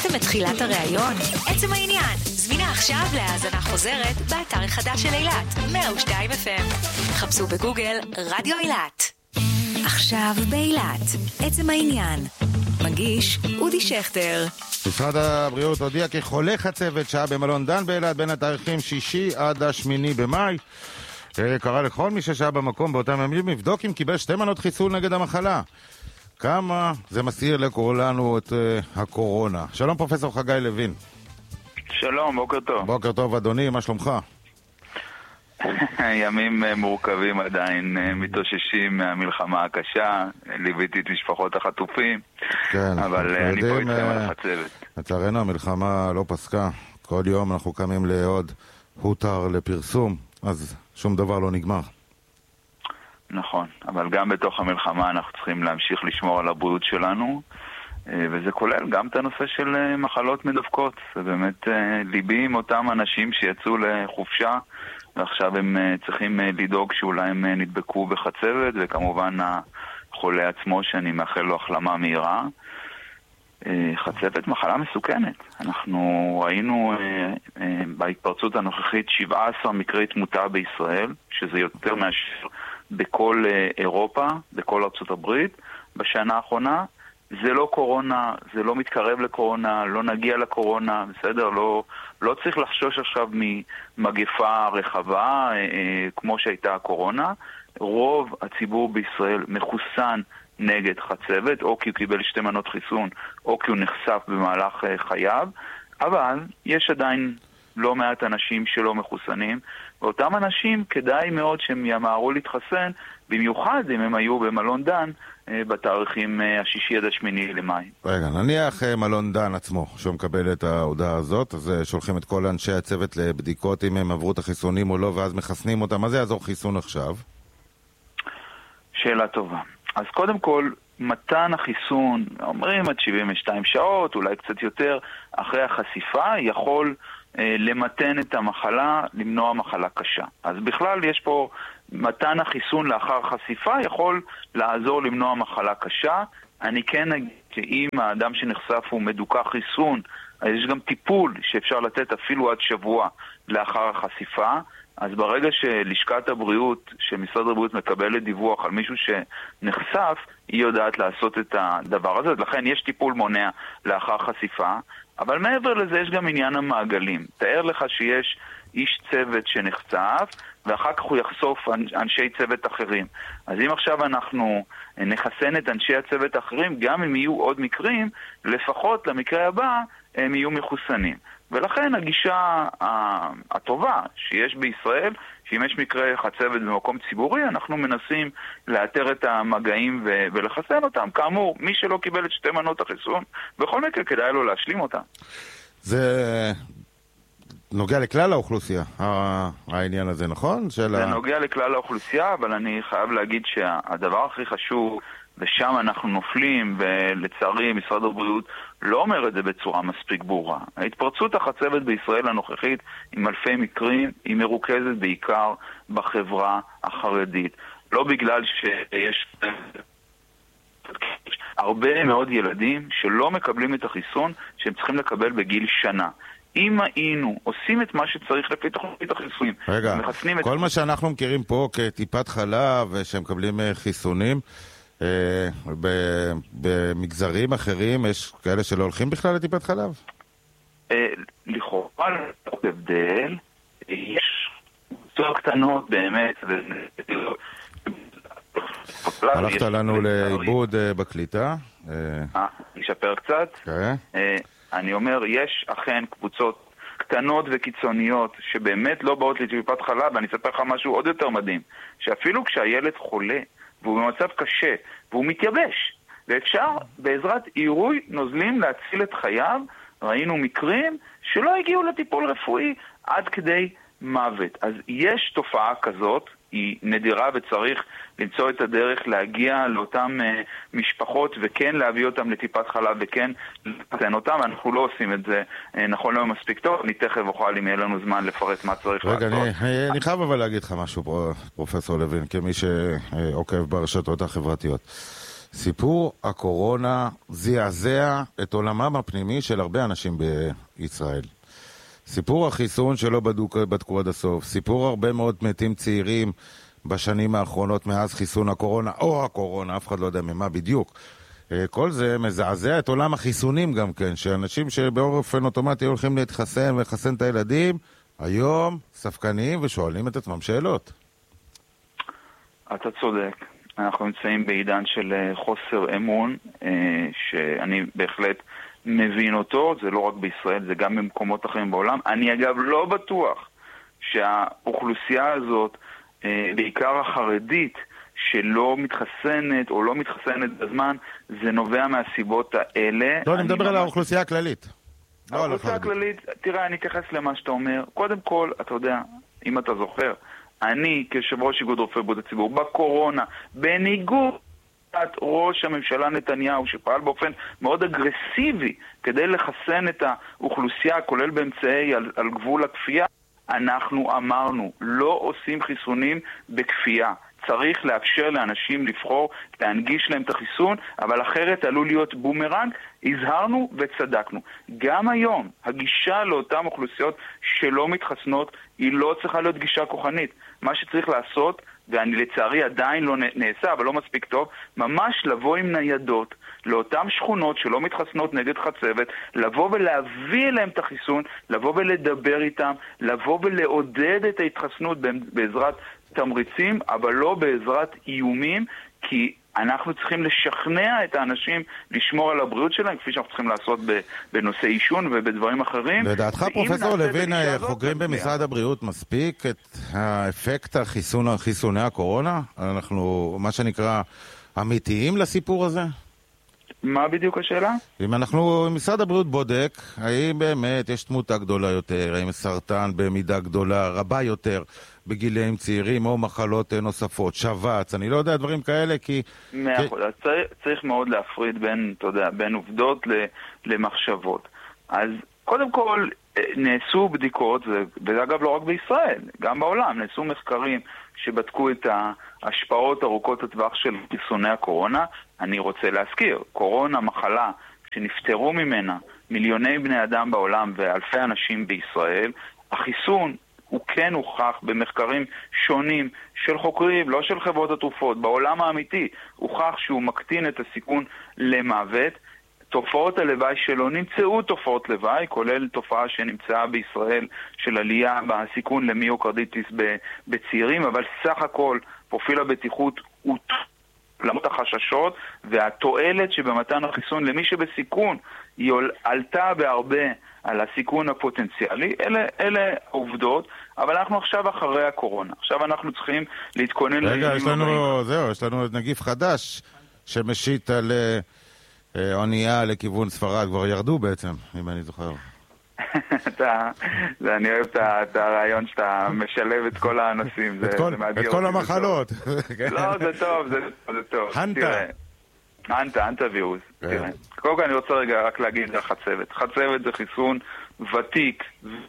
שמעתם את תחילת הראיון? עצם העניין, זמינה עכשיו להאזנה חוזרת באתר החדש של אילת, 102 FM. חפשו בגוגל רדיו אילת. עכשיו באילת, עצם העניין. מגיש אודי שכטר. משרד הבריאות הודיע כי חולה חצבת שהיה במלון דן באילת בין התאריכים 6 עד 8 במאי. קרא לכל מי ששהיה במקום באותם ימים לבדוק אם קיבל 2 מנות חיסון נגד המחלה. כמה זה מסעיר לכולנו את הקורונה. שלום פרופסור חגי לוין. שלום, בוקר טוב. בוקר טוב אדוני, מה שלומך? ימים מורכבים עדיין, מתאוששים מהמלחמה הקשה, ליוויתי את משפחות החטופים, כן, אבל אני פה איתכם על החצבת. לצערנו המלחמה לא פסקה, כל יום אנחנו קמים לעוד הותר לפרסום, אז שום דבר לא נגמר. נכון, אבל גם בתוך המלחמה אנחנו צריכים להמשיך לשמור על הבריאות שלנו, וזה כולל גם את הנושא של מחלות מדבקות. זה באמת ליבי עם אותם אנשים שיצאו לחופשה, ועכשיו הם צריכים לדאוג שאולי הם נדבקו בחצבת, וכמובן החולה עצמו שאני מאחל לו החלמה מהירה. חצבת מחלה מסוכנת. אנחנו ראינו בהתפרצות הנוכחית 17 מקרי תמותה בישראל, שזה יותר מאשר בכל אירופה, בכל ארצות הברית. בשנה האחרונה זה לא קורונה, זה לא מתקרב לקורונה, לא נגיע לקורונה, בסדר? לא צריך לחשוש עכשיו ממגפה רחבה כמו שהייתה הקורונה. רוב הציבור בישראל מחוסן נגד חצבת, או כי הוא קיבל 2 מנות חיסון, או כי הוא נחשף במהלך חייו, אבל יש עדיין לא מעט אנשים שלא מחוסנים, ואותם אנשים כדאי מאוד שהם ימהרו להתחסן, במיוחד אם הם היו במלון דן בתאריכים 6 עד 8 למאי. רגע, נניח מלון דן עצמו, שהוא מקבל את ההודעה הזאת, אז שולחים את כל אנשי הצוות לבדיקות אם הם עברו את החיסונים או לא, ואז מחסנים אותם. מה זה יעזור חיסון עכשיו? שאלה טובה. אז קודם כל, מתן החיסון, אומרים עד 72 שעות, אולי קצת יותר, אחרי החשיפה, יכול למתן את המחלה, למנוע מחלה קשה. אז בכלל יש פה מתן החיסון לאחר חשיפה, יכול לעזור למנוע מחלה קשה. אני כן אגיד שאם האדם שנחשף הוא מדוכא חיסון, אז יש גם טיפול שאפשר לתת אפילו עד שבוע לאחר החשיפה. אז ברגע שלשכת הבריאות, שמשרד הבריאות מקבלת דיווח על מישהו שנחשף, היא יודעת לעשות את הדבר הזה. לכן יש טיפול מונע לאחר חשיפה, אבל מעבר לזה יש גם עניין המעגלים. תאר לך שיש איש צוות שנחשף, ואחר כך הוא יחשוף אנשי צוות אחרים. אז אם עכשיו אנחנו נחסן את אנשי הצוות האחרים, גם אם יהיו עוד מקרים, לפחות למקרה הבא הם יהיו מחוסנים. ולכן הגישה הטובה שיש בישראל, שאם יש מקרה חצבת במקום ציבורי, אנחנו מנסים לאתר את המגעים ולחסן אותם. כאמור, מי שלא קיבל את 2 מנות החיסון, בכל מקרה כדאי לו להשלים אותם. זה נוגע לכלל האוכלוסייה, העניין הזה, נכון? זה נוגע לכלל האוכלוסייה, אבל אני חייב להגיד שהדבר הכי חשוב, ושם אנחנו נופלים, ולצערי משרד הבריאות לא אומר את זה בצורה מספיק ברורה. ההתפרצות החצבת בישראל הנוכחית עם אלפי מקרים היא מרוכזת בעיקר בחברה החרדית. לא בגלל שיש הרבה מאוד ילדים שלא מקבלים את החיסון שהם צריכים לקבל בגיל שנה. אם היינו עושים את מה שצריך לפי תוכנית החיסונים, רגע, כל מה שאנחנו מכירים פה כטיפת חלב שהם מקבלים חיסונים, במגזרים אחרים יש כאלה שלא הולכים בכלל לטיפת חלב? לכאורה לא הבדל, יש קבוצות קטנות באמת. הלכת לנו לאיבוד בקליטה. נשפר קצת. אני אומר, יש אכן קבוצות קטנות וקיצוניות שבאמת לא באות לטיפת חלב, ואני אספר לך משהו עוד יותר מדהים, שאפילו כשהילד חולה והוא במצב קשה והוא מתייבש, ואפשר בעזרת עירוי נוזלים להציל את חייו. ראינו מקרים שלא הגיעו לטיפול רפואי עד כדי מוות. אז יש תופעה כזאת, היא נדירה וצריך למצוא את הדרך להגיע לאותן משפחות וכן להביא אותם לטיפת חלב וכן לתן אותם. אנחנו לא עושים את זה נכון לא מספיק טוב. אני תכף אוכל אם יהיה לנו זמן לפרט מה צריך לעשות. רגע, אני חייב אבל להגיד לך משהו, פרופסור לוין, כמי שעוקב ברשתות החברתיות. סיפור הקורונה זעזע את עולמם הפנימי של הרבה אנשים בישראל. סיפור החיסון שלא בדקו עד הסוף, סיפור הרבה מאוד מתים צעירים בשנים האחרונות מאז חיסון הקורונה, או הקורונה, אף אחד לא יודע ממה בדיוק. כל זה מזעזע את עולם החיסונים גם כן, שאנשים שבאופן אוטומטי הולכים להתחסן ולחסן את הילדים, היום ספקניים ושואלים את עצמם שאלות. אתה צודק. אנחנו נמצאים בעידן של חוסר אמון, שאני בהחלט מבין אותו, זה לא רק בישראל, זה גם במקומות אחרים בעולם. אני אגב לא בטוח שהאוכלוסייה הזאת, בעיקר החרדית, שלא מתחסנת או לא מתחסנת בזמן, זה נובע מהסיבות האלה. לא, אני מדבר על האוכלוסייה הכללית. האוכלוסייה הכללית, תראה, אני אתייחס למה שאתה אומר. קודם כל, אתה יודע, אם אתה זוכר, אני כיושב ראש איגוד רופאי בריאות הציבור, בקורונה, בניגוד ראש הממשלה נתניהו, שפעל באופן מאוד אגרסיבי כדי לחסן את האוכלוסייה, כולל באמצעי על גבול הכפייה, אנחנו אמרנו, לא עושים חיסונים בכפייה. צריך לאפשר לאנשים לבחור, להנגיש להם את החיסון, אבל אחרת עלול להיות בומרנג. הזהרנו וצדקנו. גם היום, הגישה לאותן אוכלוסיות שלא מתחסנות, היא לא צריכה להיות גישה כוחנית. מה שצריך לעשות, ואני לצערי עדיין לא נעשה, אבל לא מספיק טוב, ממש לבוא עם ניידות לאותן שכונות שלא מתחסנות נגד חצבת, לבוא ולהביא אליהם את החיסון, לבוא ולדבר איתם, לבוא ולעודד את ההתחסנות בעזרת תמריצים, אבל לא בעזרת איומים, כי אנחנו צריכים לשכנע את האנשים לשמור על הבריאות שלהם, כפי שאנחנו צריכים לעשות בנושא אישון ובדברים אחרים. לדעתך, פרופסור לוין, חוקרים במשרד הבריאות מספיק את האפקט חיסוני הקורונה? אנחנו, מה שנקרא, אמיתיים לסיפור הזה? מה בדיוק השאלה? אם משרד הבריאות בודק, האם באמת יש תמותה גדולה יותר, האם סרטן במידה גדולה, רבה יותר, בגילאים צעירים או מחלות נוספות, שבץ, אני לא יודע דברים כאלה כי... צריך מאוד להפריד בין עובדות למחשבות. אז קודם כל נעשו בדיקות, ואגב לא רק בישראל, גם בעולם, נעשו מחקרים שבדקו את ההשפעות ארוכות הטווח של חיסוני הקורונה. אני רוצה להזכיר, קורונה, מחלה שנפטרו ממנה מיליוני בני אדם בעולם ואלפי אנשים בישראל, החיסון הוא כן הוכח במחקרים שונים של חוקרים, לא של חברות התרופות, בעולם האמיתי, הוכח שהוא מקטין את הסיכון למוות. תופעות הלוואי שלו, נמצאו תופעות לוואי, כולל תופעה שנמצאה בישראל של עלייה בסיכון למיוקרדיטיס בצעירים, אבל סך הכל פרופיל הבטיחות הוא למרות החששות, והתועלת שבמתן החיסון למי שבסיכון היא עלתה בהרבה על הסיכון הפוטנציאלי. אלה העובדות, אבל אנחנו עכשיו אחרי הקורונה. עכשיו אנחנו צריכים להתכונן... רגע, יש לנו נגיף חדש שמשית על אונייה לכיוון ספרד, כבר ירדו בעצם, אם אני זוכר. אני אוהב את הרעיון שאתה משלב את כל הנושאים. את כל המחלות. לא, זה טוב, זה טוב. הנטה וירוס. קודם כל אני רוצה רגע רק להגיד על חצבת. חצבת זה חיסון ותיק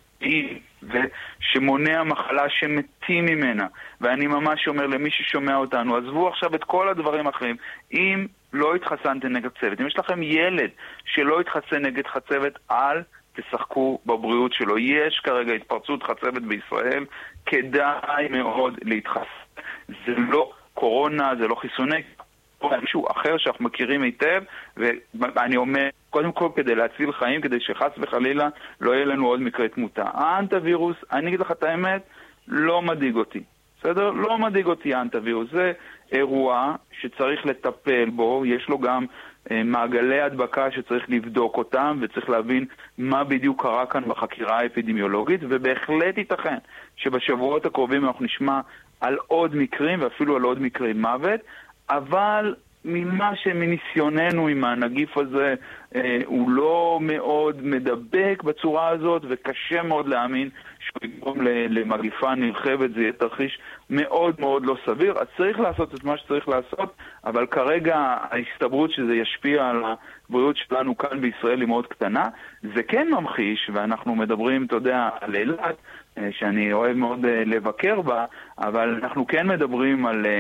שמונע מחלה שמתים ממנה. ואני ממש אומר למי ששומע אותנו, עזבו עכשיו את כל הדברים האחרים. אם לא התחסנתם נגד חצבת, אם יש לכם ילד שלא התחסן נגד חצבת, אל תשחקו בבריאות שלו. יש כרגע התפרצות חצבת בישראל, כדאי מאוד להתחסן. זה לא קורונה, זה לא חיסוני, זה משהו אחר שאנחנו מכירים היטב, ואני אומר, קודם כל כדי להציל חיים, כדי שחס וחלילה לא יהיה לנו עוד מקרה תמותה. האנטווירוס, אני אגיד לך את האמת, לא מדאיג אותי. בסדר? לא מדאיג אותי האנטווירוס. זה אירוע שצריך לטפל בו, יש לו גם מעגלי הדבקה שצריך לבדוק אותם, וצריך להבין מה בדיוק קרה כאן בחקירה האפידמיולוגית, ובהחלט ייתכן שבשבועות הקרובים אנחנו נשמע על עוד מקרים, ואפילו על עוד מקרי מוות, אבל מניסיוננו עם הנגיף הזה, הוא לא מאוד מדבק בצורה הזאת, וקשה מאוד להאמין שהוא יגרום למגיפה נרחבת. זה יהיה תרחיש מאוד מאוד לא סביר. אז צריך לעשות את מה שצריך לעשות, אבל כרגע ההסתברות שזה ישפיע על הבריאות שלנו כאן בישראל היא מאוד קטנה. זה כן ממחיש, ואנחנו מדברים, אתה יודע, על אילת, שאני אוהב מאוד לבקר בה, אבל אנחנו כן מדברים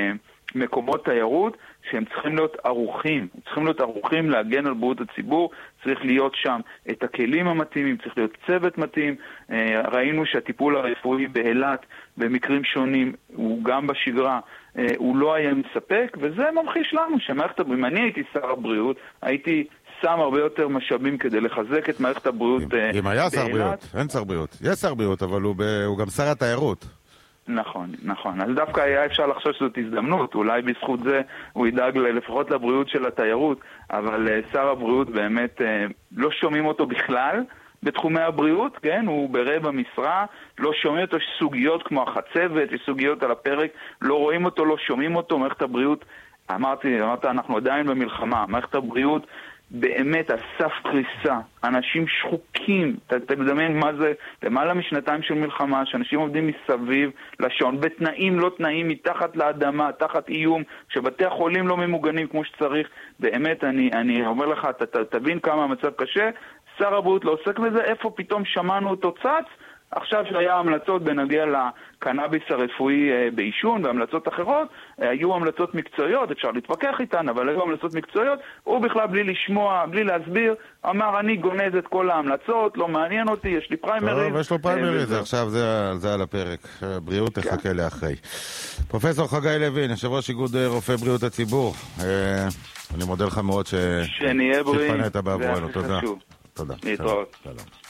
מקומות תיירות שהם צריכים להיות ערוכים. צריכים להיות ערוכים להגן על בריאות הציבור, צריך להיות שם את הכלים המתאימים, צריך להיות צוות מתאים. ראינו שהטיפול הרפואי באילת במקרים שונים, הוא גם בשגרה, הוא לא היה מספק, וזה ממחיש לנו שמערכת הבריאות, אם אני הייתי שר הבריאות, הייתי שם הרבה יותר משאבים כדי לחזק את מערכת הבריאות באילת. אם היה שר בריאות, אין שר בריאות. יש שר בריאות, אבל הוא גם שר התיירות. נכון, נכון. אז דווקא היה אפשר לחשוב שזאת הזדמנות, אולי בזכות זה הוא ידאג לפחות לבריאות של התיירות, אבל שר הבריאות באמת לא שומעים אותו בכלל בתחומי הבריאות, כן? הוא ברבע משרה, לא שומעים אותו, יש סוגיות כמו החצבת, יש סוגיות על הפרק, לא רואים אותו, לא שומעים אותו, מערכת הבריאות, אמרת, אנחנו עדיין במלחמה, מערכת הבריאות באמת על סף קריסה, אנשים שחוקים, תדמיין מה זה, למעלה משנתיים של מלחמה, שאנשים עובדים מסביב לשעון, בתנאים לא תנאים, מתחת לאדמה, תחת איום, שבתי החולים לא ממוגנים כמו שצריך, באמת אני אומר לך, תבין כמה המצב קשה, שר הבריאות לא עוסק בזה, איפה פתאום שמענו אותו צץ, עכשיו שהיה המלצות בנגיע לקנאביס הרפואי באישון והמלצות אחרות, היו המלצות מקצועיות, אפשר להתווכח איתן, אבל היו המלצות מקצועיות, הוא בכלל בלי לשמוע, בלי להסביר, אמר אני גונז את כל ההמלצות, לא מעניין אותי, יש לי פריימריז. טוב, יש לו פריימריז, עכשיו זה על הפרק, בריאות תחכה לאחרי. פרופסור חגי לוין, יושב ראש איגוד רופאי בריאות הציבור, אני מודה לך מאוד שנהיה בריאים, שפנית בעבורנו, תודה. להתראות. שלום.